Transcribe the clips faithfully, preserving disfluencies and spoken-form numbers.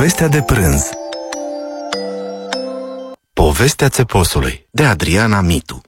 Povestea de prânz. Povestea țeposului, de Adriana Mitu.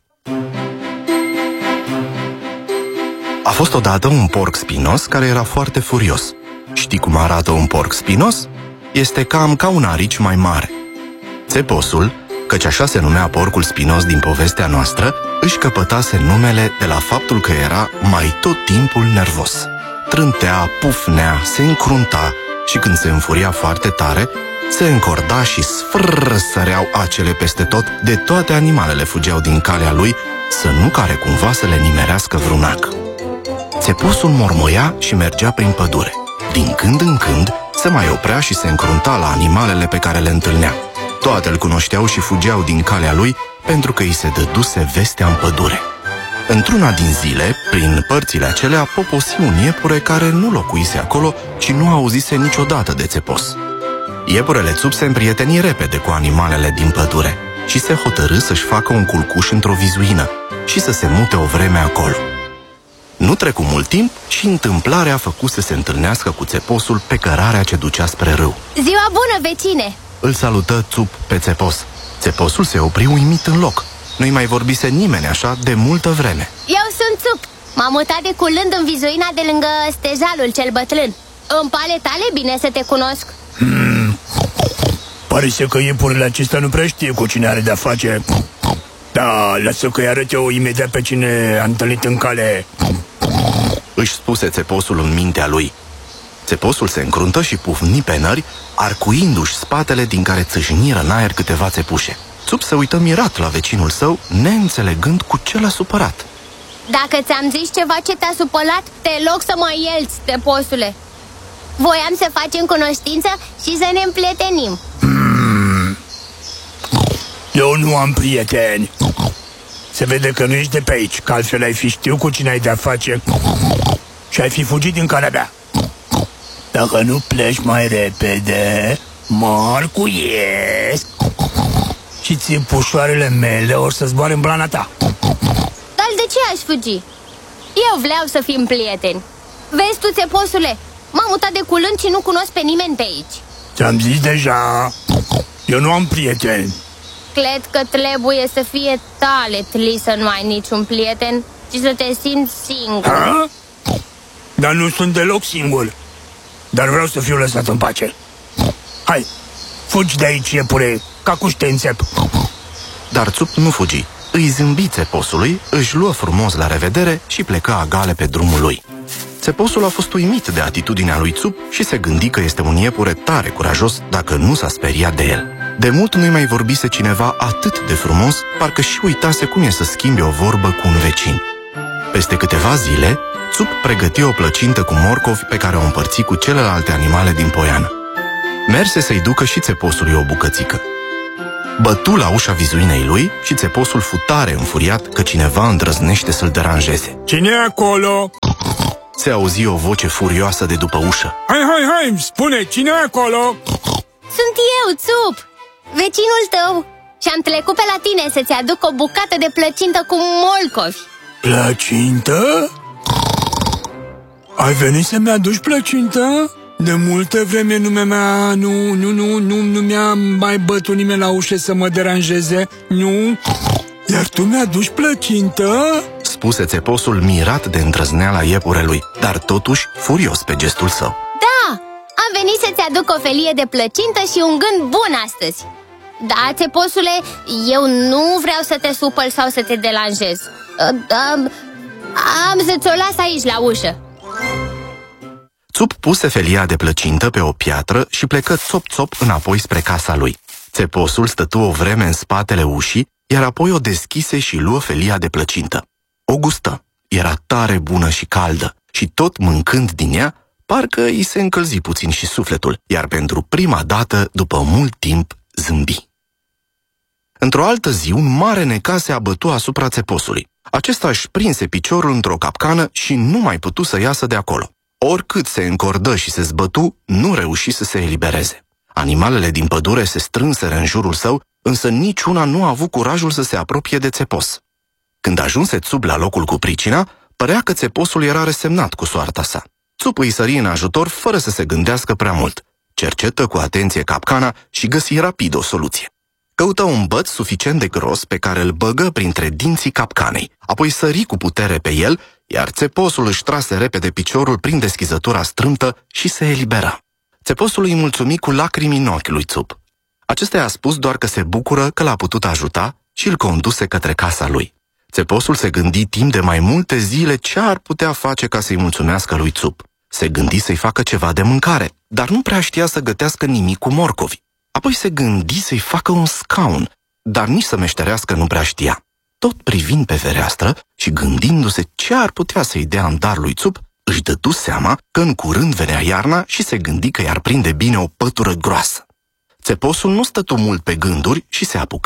A fost odată un porc spinos care era foarte furios. Știi cum arată un porc spinos? Este cam ca un arici mai mare. Țeposul, căci așa se numea porcul spinos din povestea noastră, își căpătase numele de la faptul că era mai tot timpul nervos. Trântea, pufnea, se încrunta și când se înfuria foarte tare, se încorda și sfrrr săreau acele peste tot, de toate animalele fugeau din calea lui, să nu care cumva să le nimerească vreun ac. Țeposul mormoia și mergea prin pădure. Din când în când se mai oprea și se încrunta la animalele pe care le întâlnea. Toate îl cunoșteau și fugeau din calea lui pentru că îi se dăduse vestea în pădure. Într-una din zile, prin părțile acelea, poposi un iepure care nu locuise acolo, ci nu auzise niciodată de țepos. Iepurele Țup se împrieteni repede cu animalele din pădure și se hotărâ să-și facă un culcuș într-o vizuină și să se mute o vreme acolo. Nu trecu mult timp și întâmplarea făcu să se întâlnească cu țeposul pe cărarea ce ducea spre râu. Ziua bună, vecine! Îl salută Țup pe țepos. Țeposul se opri uimit în loc. Nu-i mai vorbise nimeni așa de multă vreme. Eu sunt Țup. M-am mutat de curând în vizuina de lângă stejalul cel bătrân. În pale tale, bine să te cunosc. Hmm. Pare să că iepurile acesta nu prea știe cu cine are de-a face. Da, lasă că-i arăt eu imediat pe cine a întâlnit în cale. Își spuse țeposul în mintea lui. Țeposul se încruntă și pufni pe nări, arcuindu-și spatele din care țâșniră în aer câteva țepușe. Țup se uită mirat la vecinul său, neînțelegând cu ce l-a supărat. Dacă ți-am zis ceva ce te-a supărat, te rog să mă ielți, țeposule. Voiam să facem cunoștință și să ne împlietenim. Hmm. Eu nu am prieteni. Se vede că nu ești de pe aici, că altfel ai fi știut cu cine ai de-a face și ai fi fugit din calea mea. Dacă nu pleci mai repede, mă arcuiesc și țipușoarele mele or să zboare în blana ta. Dar de ce aș fugi? Eu vreau să fim prieteni. Vezi tu, țeposule, m-am mutat de curând și nu cunosc pe nimeni pe aici. Ți-am zis deja, eu nu am prieteni. Cred că trebuie să fie tale tli să nu ai niciun prieten și să te simți singur. Ha? Dar nu sunt deloc singur. Dar vreau să fiu lăsat în pace. Hai, fugi de aici, iepure, ca cu te înțep. Dar Țup nu fugi. Îi zâmbi țeposului, își luă frumos la revedere și plecă agale pe drumul lui. Țeposul a fost uimit de atitudinea lui Țup și se gândi că este un iepure tare curajos dacă nu s-a speriat de el. De mult nu-i mai vorbise cineva atât de frumos, parcă și uitase cum e să schimbe o vorbă cu un vecin. Peste câteva zile, Țup pregăti o plăcintă cu morcovi pe care o împărți cu celelalte animale din poiană. Merse să-i ducă și țeposului o bucățică. Bătu la ușa vizuinei lui și țeposul fu tare înfuriat că cineva îndrăznește să-l deranjeze. Cine e acolo? Se auzi o voce furioasă de după ușă. Hai, hai, hai, spune, cine e acolo? Sunt eu, Țup, vecinul tău, și am trecut pe la tine să-ți aduc o bucată de plăcintă cu morcovi. Plăcintă? Ai venit să-mi aduci plăcintă? De multă vreme lumea mea nu, nu, nu, nu, nu mi-a mai bătut nimeni la ușă să mă deranjeze, nu? Iar tu mi-aduci plăcintă? Spuse țeposul mirat de îndrăzneala iepurelui, dar totuși furios pe gestul său. Da, am venit să-ți aduc o felie de plăcintă și un gând bun astăzi. Da, țeposule, eu nu vreau să te supăr sau să te deranjez. Am, am să-ți o las aici la ușă. Țup puse felia de plăcintă pe o piatră și plecă țop-țop înapoi spre casa lui. Țeposul stătu o vreme în spatele ușii, iar apoi o deschise și luă felia de plăcintă. O gustă. Era tare bună și caldă și tot mâncând din ea, parcă îi se încălzi puțin și sufletul, iar pentru prima dată, după mult timp, zâmbi. Într-o altă zi, un mare necaz se abătu asupra țeposului. Acesta își prinse piciorul într-o capcană și nu mai putu să iasă de acolo. Oricât se încordă și se zbătu, nu reuși să se elibereze. Animalele din pădure se strânseră în jurul său, însă niciuna nu a avut curajul să se apropie de țepos. Când ajunse Țup la locul cu pricina, părea că țeposul era resemnat cu soarta sa. Țup îi sări în ajutor fără să se gândească prea mult. cercetă cu atenție capcana și găsi rapid o soluție. Căută un băț suficient de gros pe care îl băgă printre dinții capcanei, apoi sări cu putere pe el, iar țeposul își trase repede piciorul prin deschizătura strâmtă și se elibera. Țeposul îi mulțumi cu lacrimi în ochi lui Țup. Acesta i-a spus doar că se bucură că l-a putut ajuta și îl conduse către casa lui. Țeposul se gândi timp de mai multe zile ce ar putea face ca să-i mulțumească lui Țup. Se gândi să-i facă ceva de mâncare, dar nu prea știa să gătească nimic cu morcovi. Apoi se gândi să-i facă un scaun, dar nici să meșterească nu prea știa. Tot privind pe fereastră și gândindu-se ce ar putea să-i dea în dar lui Țup, își dădu seama că în curând venea iarna și se gândi că i-ar prinde bine o pătură groasă. Țeposul nu stătu mult pe gânduri și se apucă